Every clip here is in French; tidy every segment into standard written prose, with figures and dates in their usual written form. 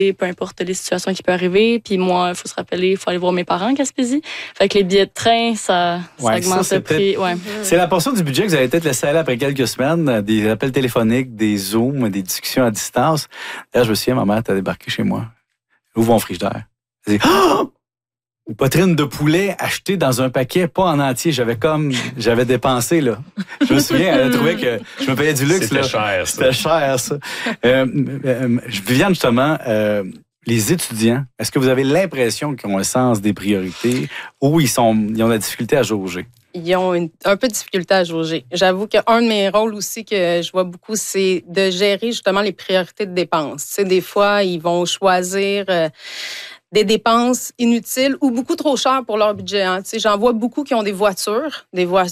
peu importe les situations qui peuvent arriver. Puis moi, il faut se rappeler, il faut aller voir mes parents en Gaspésie. Fait que les billets de train, ça augmente le prix. Ouais. C'est la portion du budget que vous avez peut-être laissé aller après quelques semaines, des appels téléphoniques, des Zooms, des discussions à distance. D'ailleurs, je me souviens, ma mère t'a débarqué chez moi. Elle ouvre mon frigidaire. Elle dit « Oh! Une poitrine de poulet achetée dans un paquet, pas en entier. J'avais dépensé, là. Je me souviens, elle a trouvé que je me payais du luxe, C'était là. Cher, ça. C'était cher, ça. Viviane, justement, les étudiants, est-ce que vous avez l'impression qu'ils ont un sens des priorités ou ils ont la difficulté à jauger? Ils ont un peu de difficulté à jauger. J'avoue qu'un de mes rôles aussi que je vois beaucoup, c'est de gérer justement les priorités de dépenses. Tu sais, des fois, ils vont choisir des dépenses inutiles ou beaucoup trop chères pour leur budget. Hein. Tu sais, j'en vois beaucoup qui ont des voitures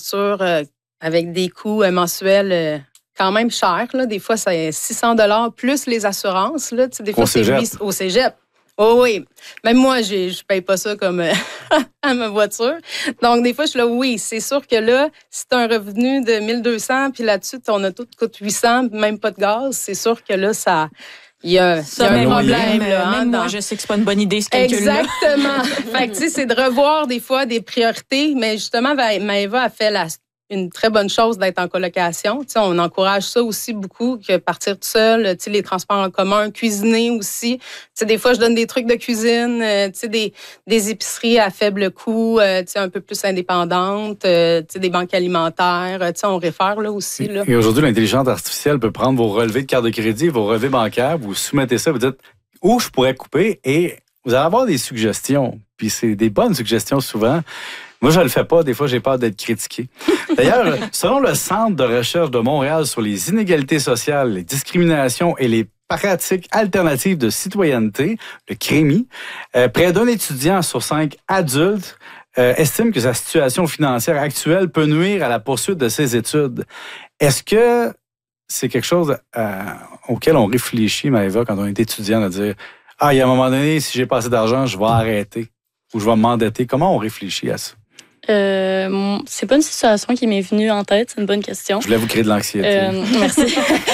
avec des coûts mensuels quand même chers. Là. Des fois, c'est 600 $ plus les assurances. Là. Tu sais, des fois, c'est au cégep. Oh oui. Même moi, je paye pas ça comme à ma voiture. Donc, des fois, je suis là, oui, c'est sûr que là, si tu as un revenu de 1200, puis là-dessus, ton auto te coûte 800, même pas de gaz, c'est sûr que là, il y a un problème. Même moi, je sais que c'est pas une bonne idée, ce calcul-là. Exactement. Fait que, tu sais, c'est de revoir des fois des priorités, mais justement, Maëva a fait une très bonne chose d'être en colocation. Tu sais, on encourage ça aussi beaucoup, que partir tout seul, tu sais, les transports en commun, cuisiner aussi. Tu sais, des fois, je donne des trucs de cuisine, tu sais, des épiceries à faible coût, tu sais, un peu plus indépendantes, tu sais, des banques alimentaires, tu sais, on réfère là aussi. Là. Et aujourd'hui, l'intelligence artificielle peut prendre vos relevés de carte de crédit, vos relevés bancaires, vous soumettez ça, vous dites où je pourrais couper et vous allez avoir des suggestions. Puis c'est des bonnes suggestions souvent. Moi, je le fais pas. Des fois, j'ai peur d'être critiqué. D'ailleurs, selon le Centre de recherche de Montréal sur les inégalités sociales, les discriminations et les pratiques alternatives de citoyenneté, le CREMI, près d'un étudiant sur 5 adultes estime que sa situation financière actuelle peut nuire à la poursuite de ses études. Est-ce que c'est quelque chose auquel on réfléchit, Maëva, quand on est étudiant, de dire « Ah, il y a un moment donné, si j'ai pas assez d'argent, je vais arrêter ou je vais m'endetter. » Comment on réfléchit à ça? C'est pas une situation qui m'est venue en tête, c'est une bonne question. Je voulais vous créer de l'anxiété. Merci.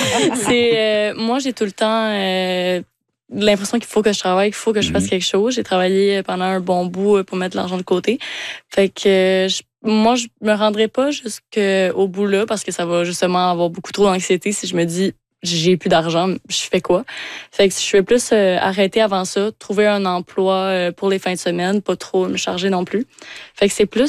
Moi, j'ai tout le temps l'impression qu'il faut que je travaille, qu'il faut que je fasse quelque chose. J'ai travaillé pendant un bon bout pour mettre de l'argent de côté. Fait que moi, je me rendrai pas jusqu'au bout là parce que ça va justement avoir beaucoup trop d'anxiété si je me dis j'ai plus d'argent, je fais quoi? Fait que je vais plus arrêter avant ça, trouver un emploi pour les fins de semaine, pas trop me charger non plus. Fait que c'est plus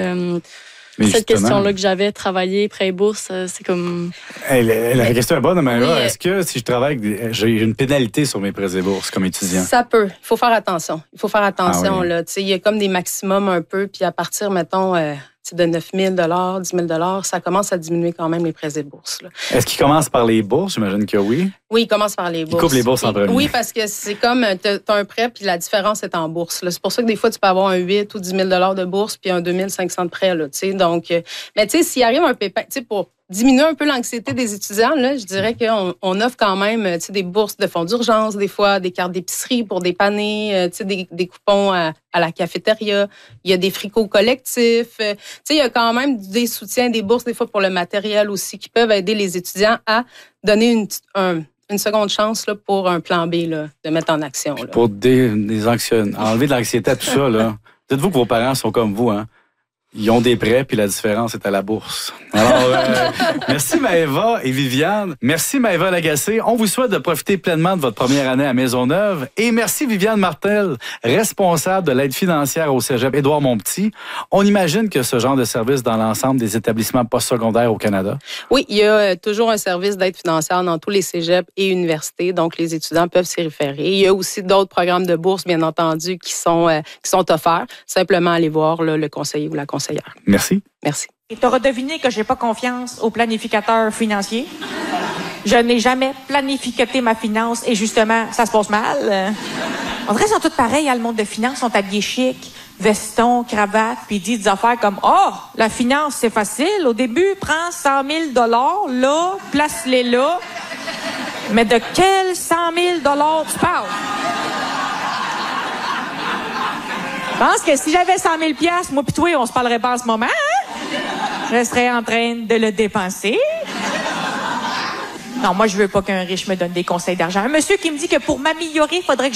cette question-là que j'avais, travailler, prêt bourse, c'est comme... La question est bonne, mais est-ce que si je travaille, j'ai une pénalité sur mes prêts et bourses comme étudiant? Ça peut. Il faut faire attention. Là. Il y a comme des maximums un peu, puis à partir, mettons... de 9 000 $, 10 000 $, ça commence à diminuer quand même les prêts et bourses. Là. Est-ce qu'il commence par les bourses? J'imagine que oui. Oui, il commence par les bourses. Il coupe les bourses en premier. Oui, parce que c'est comme, tu as un prêt, puis la différence est en bourse. Là. C'est pour ça que des fois, tu peux avoir un 8 ou 10 000 $ de bourse, puis un 2 500 de prêt. Là, donc, mais tu sais, s'il arrive un pépin, pour diminuer un peu l'anxiété des étudiants, là, je dirais qu'on offre quand même des bourses de fonds d'urgence, des fois, des cartes d'épicerie pour dépanner, des coupons à la cafétéria. Il y a des fricots collectifs. Il y a quand même des soutiens, des bourses, des fois, pour le matériel aussi, qui peuvent aider les étudiants à donner une seconde chance là, pour un plan B là, de mettre en action. Là. Pour enlever de l'anxiété à tout ça, là. Dites-vous que vos parents sont comme vous, hein? Ils ont des prêts, puis la différence est à la bourse. Alors, merci Maëva et Viviane. Merci Maëva Lagacé. On vous souhaite de profiter pleinement de votre première année à Maisonneuve. Et merci Viviane Martel, responsable de l'aide financière au cégep Édouard-Montpetit. On imagine que ce genre de service dans l'ensemble des établissements postsecondaires au Canada? Oui, il y a toujours un service d'aide financière dans tous les cégeps et universités. Donc, les étudiants peuvent s'y référer. Il y a aussi d'autres programmes de bourse, bien entendu, qui sont offerts. Simplement, aller voir là, le conseiller ou la conseillère. Merci. Merci. Et tu auras deviné que j'ai pas confiance aux planificateurs financiers. Je n'ai jamais planifié ma finance et justement, ça se passe mal. On dirait qu'ils sont tous pareils, le monde de finance, sont habillés chic, veston, cravate, puis ils disent des affaires comme « Oh, la finance, c'est facile. Au début, prends 100 000 $ là, place-les là. » Mais de quel 100 000 $ tu parles? Je pense que si j'avais 100 000 $, moi pis toi, on se parlerait pas en ce moment, hein? Je serais en train de le dépenser. Non, moi, je veux pas qu'un riche me donne des conseils d'argent. Un monsieur qui me dit que pour m'améliorer, il faudrait que